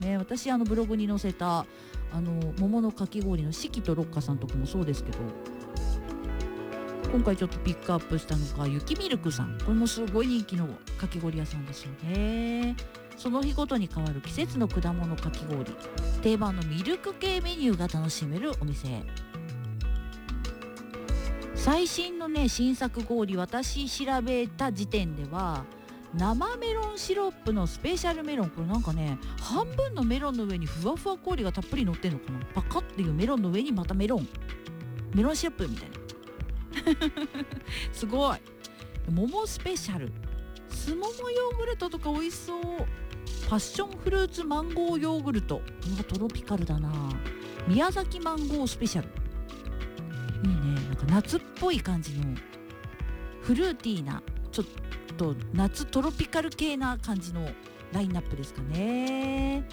ね。私ブログに載せた桃のかき氷の四季と六花さんとかもそうですけど、今回ちょっとピックアップしたのが雪ミルクさん。これもすごい人気のかき氷屋さんですよね。その日ごとに変わる季節の果物かき氷、定番のミルク系メニューが楽しめるお店。最新のね新作氷、私調べた時点では生メロンシロップのスペシャルメロン、これなんかね半分のメロンの上にふわふわ氷がたっぷり乗ってんのかな。パカっていうメロンの上にまたメロンシロップみたいなすごい。桃スペシャル、すももヨーグルトとか美味しそう。パッションフルーツマンゴーヨーグルト、トロピカルだな。宮崎マンゴースペシャル、いいね。なんか夏っぽい感じのフルーティーな、ちょっと夏トロピカル系な感じのラインナップですかね。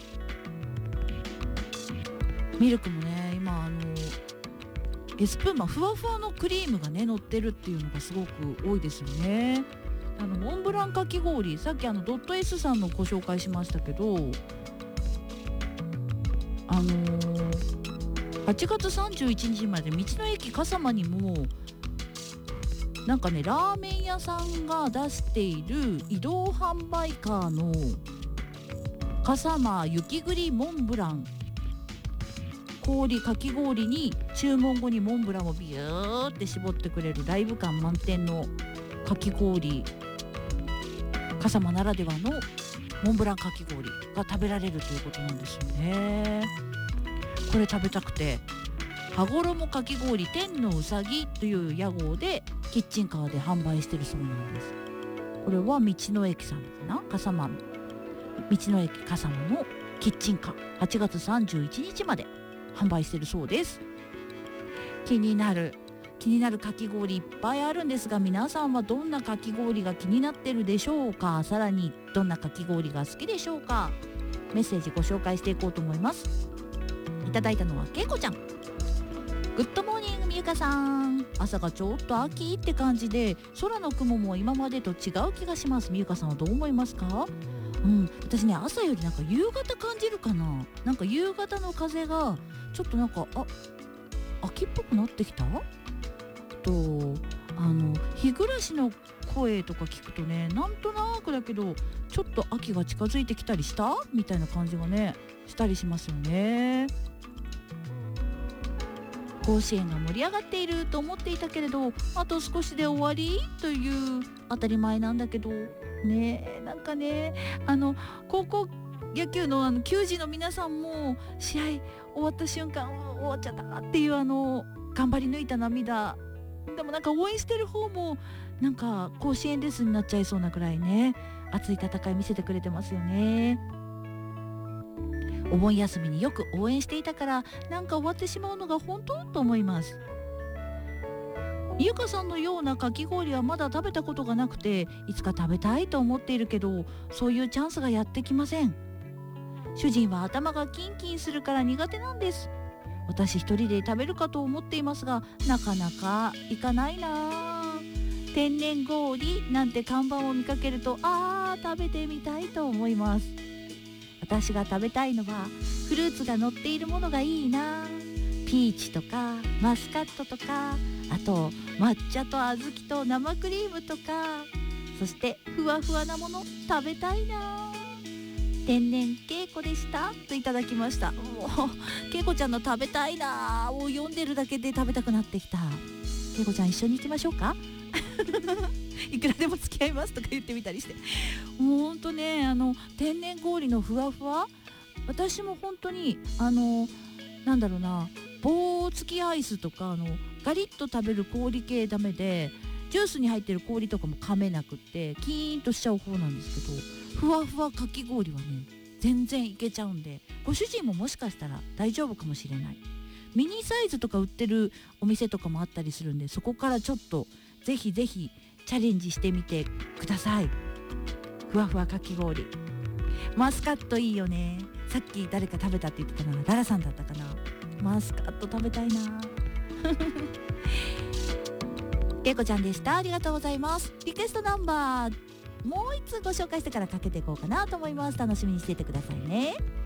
ミルクもね今エスプーマふわふわのクリームがね乗ってるっていうのがすごく多いですよね。モンブランかき氷、さっきドット S さんのご紹介しましたけど、8月31日まで道の駅笠間にもなんかねラーメン屋さんが出している移動販売カーの笠間雪栗モンブラン氷かき氷に注文後にモンブランをビューって絞ってくれるライブ感満点のかき氷、笠間ならではのモンブランかき氷が食べられるということなんですよね。これ食べたくて羽衣かき氷天のうさぎという屋号でキッチンカーで販売してるそうなんです。これは道の駅さんかな、笠間道の駅笠間のキッチンカー8月31日まで販売してるそうです。気になるかき氷いっぱいあるんですが、皆さんはどんなかき氷が気になってるでしょうか。さらにどんなかき氷が好きでしょうか。メッセージご紹介していこうと思います。いただいたのはけいこちゃん。グッドモーニングみゆかさん、朝がちょっと秋って感じで空の雲も今までと違う気がします。みゆかさんはどう思いますか。私ね朝よりなんか夕方感じるかな。なんか夕方の風がちょっとなんか秋っぽくなってきたと、日暮らしの声とか聞くとね、なんとなくだけどちょっと秋が近づいてきたりしたみたいな感じがねしたりしますよね。甲子園が盛り上がっていると思っていたけれど、あと少しで終わりという当たり前なんだけどね。なんかね高校野球の球児の皆さんも試合終わった瞬間終わっちゃったっていう頑張り抜いた涙でもなんか応援してる方もなんか甲子園レースになっちゃいそうなくらいね熱い戦い見せてくれてますよね。お盆休みによく応援していたからなんか終わってしまうのが本当と思います。ゆかさんのようなかき氷はまだ食べたことがなくていつか食べたいと思っているけど、そういうチャンスがやってきません。主人は頭がキンキンするから苦手なんです。私一人で食べるかと思っていますがなかなかいかないな。天然氷なんて看板を見かけると食べてみたいと思います。私が食べたいのはフルーツが乗っているものがいいな。ピーチとかマスカットとか、あと抹茶と小豆と生クリームとか、そしてふわふわなもの食べたいな。天然けいこでしたといただきました。もうけいこちゃんの食べたいなを読んでるだけで食べたくなってきた。けいこちゃん一緒に行きましょうかいくらでも付き合いますとか言ってみたりして、もうほんとね天然氷のふわふわ、私も本当になんだろうな、棒付きアイスとかガリッと食べる氷系ダメで、ジュースに入ってる氷とかも噛めなくってキーンとしちゃう方なんですけど、ふわふわかき氷はね全然いけちゃうんで、ご主人ももしかしたら大丈夫かもしれない。ミニサイズとか売ってるお店とかもあったりするんで、そこからちょっとぜひぜひチャレンジしてみてください。ふわふわかき氷、マスカットいいよね。さっき誰か食べたって言ってたのはダラさんだったかな。マスカット食べたいなけいこちゃんでした。ありがとうございます。リクエストナンバーもう一つご紹介してからかけていこうかなと思います。楽しみにしていてくださいね。